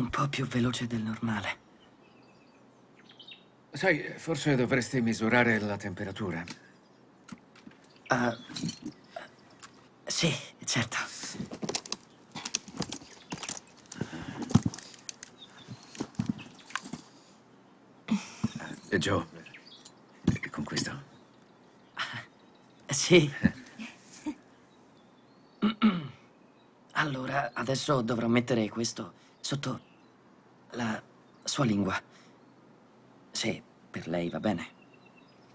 un po' più veloce del normale. Sai, forse dovresti misurare la temperatura. Ah, sì, certo. E Joe, con questo? Sì. Allora, adesso dovrò mettere questo sotto la sua lingua. Se per lei va bene.